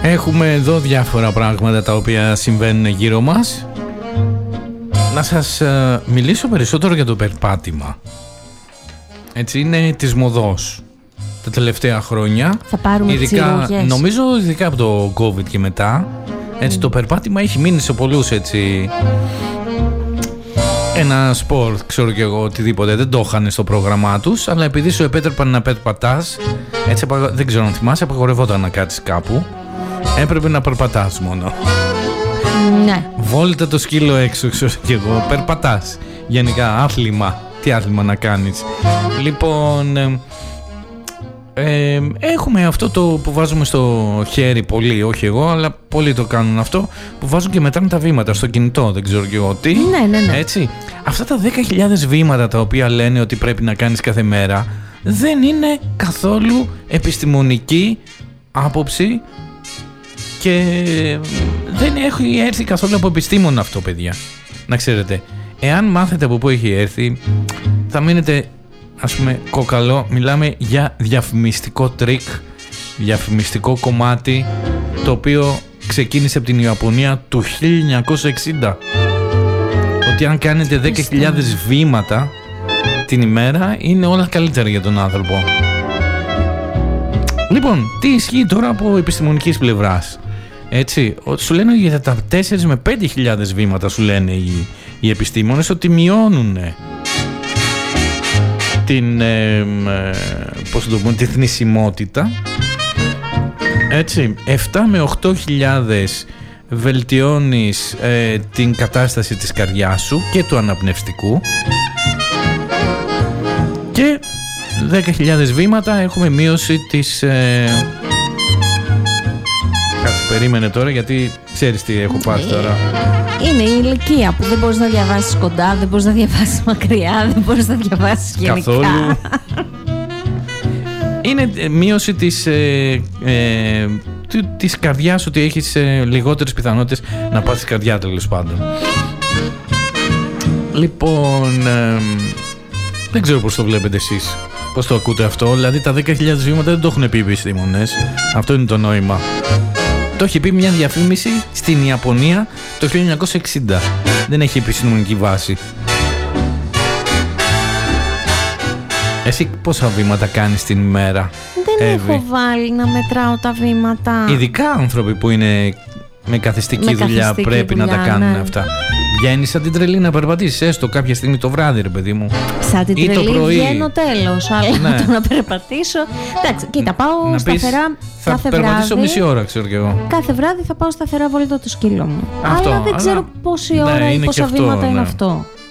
Έχουμε εδώ διάφορα πράγματα τα οποία συμβαίνουν γύρω μας. Να σας μιλήσω περισσότερο για το περπάτημα. Έτσι, είναι της μοδός τα τελευταία χρόνια. Θα πάρουμε ειδικά, νομίζω ειδικά από το COVID και μετά. Έτσι, το περπάτημα έχει μείνει σε πολλούς, έτσι, ένα σπορ, ξέρω και εγώ, οτιδήποτε. Δεν το είχαν στο πρόγραμμά τους, αλλά επειδή σου επέτρεπαν να περπατάς, έτσι, δεν ξέρω αν θυμάσαι, απαγορευόταν να κάτσεις κάπου. Έπρεπε να περπατάς μόνο. Ναι. Βόλτα το σκύλο έξω, ξέρω και εγώ. Περπατάς. Γενικά, άθλημα. Τι άθλημα να κάνεις. Λοιπόν, έχουμε αυτό το που βάζουμε στο χέρι, πολλοί, όχι εγώ, αλλά πολλοί το κάνουν αυτό, που βάζουν και μετράνε τα βήματα στο κινητό, δεν ξέρω και εγώ τι. Ναι. Έτσι. Αυτά τα 10.000 βήματα τα οποία λένε ότι πρέπει να κάνεις κάθε μέρα, δεν είναι καθόλου επιστημονική άποψη και δεν έχει έρθει καθόλου από επιστήμονα αυτό, παιδιά. Να ξέρετε, εάν μάθετε από πού έχει έρθει, θα μείνετε, ας πούμε, κόκαλο. Μιλάμε για διαφημιστικό τρίκ, διαφημιστικό κομμάτι, το οποίο ξεκίνησε από την Ιαπωνία του 1960. Ότι αν κάνετε 10.000 βήματα την ημέρα, είναι όλα καλύτερα για τον άνθρωπο. Λοιπόν, τι ισχύει τώρα από επιστημονικής πλευράς? Έτσι, σου λένε για τα 4 με 5.000 βήματα, σου λένε οι επιστήμονες, ότι μειώνουν τη θνησιμότητα. Έτσι, 7 με 8.000 βελτιώνεις την κατάσταση της καρδιάς σου και του αναπνευστικού, και 10.000 βήματα έχουμε μείωση της κάτσε, περίμενε τώρα, γιατί ξέρεις τι έχω πάρει τώρα. Είναι η ηλικία που δεν μπορείς να διαβάσεις κοντά, δεν μπορείς να διαβάσεις μακριά, δεν μπορείς να διαβάσεις γενικά. Καθόλου. Είναι μείωση της καρδιάς, ότι έχεις λιγότερες πιθανότητες να πάθεις καρδιά, τέλος πάντων. Λοιπόν, δεν ξέρω πώς το βλέπετε εσείς, πώς το ακούτε αυτό. Δηλαδή τα 10.000 βήματα δεν το έχουν πει οι επιστήμονες. Αυτό είναι το νόημα. Το έχει πει μια διαφήμιση στην Ιαπωνία το 1960. Δεν έχει επιστημονική βάση. Εσύ πόσα βήματα κάνεις την ημέρα? Δεν έχω βάλει να μετράω τα βήματα. Ειδικά άνθρωποι που είναι με καθιστική δουλειά πρέπει να τα κάνουν αυτά. Βγαίνεις σαν την τρελή να περπατήσεις, έστω κάποια στιγμή το βράδυ, ρε παιδί μου. Σαν την τρελή βγαίνω τέλος, αλλά το να περπατήσω. Εντάξει, κοίτα, πάω σταθερά κάθε βράδυ. Θα περπατήσω μισή ώρα, ξέρω κι εγώ. Κάθε βράδυ θα πάω σταθερά βόλτα το σκύλο μου. Αλλά δεν ξέρω πόση ώρα ή πόσα βήματα είναι αυτό.